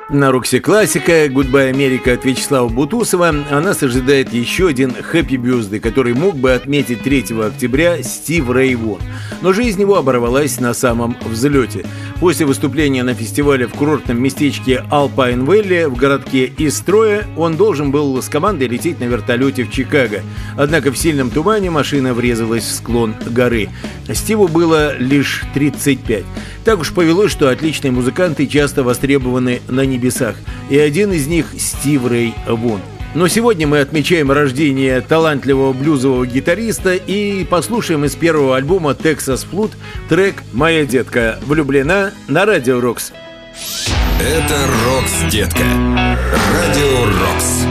На Роксе классика «Goodbye, Америка» от Вячеслава Бутусова. А нас ожидает еще один Happy Birthday, который мог бы отметить 3 октября Стив Рэй Вон. Но жизнь его оборвалась на самом взлете. После выступления на фестивале в курортном местечке Алпайн-Вэлли в городке из строя он должен был с командой лететь на вертолете в Чикаго. Однако в сильном тумане машина врезалась в склон горы. Стиву было лишь 35. Так уж повелось, что отличные музыканты часто востребованы на небесах. И один из них – Стив Рэй Вон. Но сегодня мы отмечаем рождение талантливого блюзового гитариста и послушаем из первого альбома Texas Flood трек «Моя детка влюблена» на Радио Рокс. Это Рокс, детка. Радио Рокс.